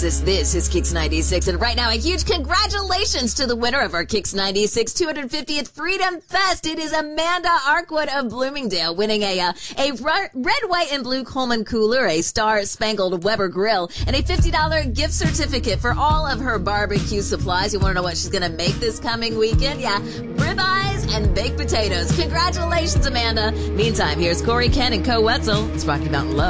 This is Kicks 96, and right now a huge congratulations to the winner of our Kicks 96 250th Freedom Fest. It is Amanda Arkwood of Bloomingdale, winning a red, white, and blue Coleman cooler, a star-spangled Weber grill, and a $50 gift certificate for all of her barbecue supplies. You want to know what she's going to make this coming weekend? Yeah, ribeyes and baked potatoes. Congratulations, Amanda. Meantime, here's Corey, Ken, and Co Wetzel. It's Rocky Mountain Low.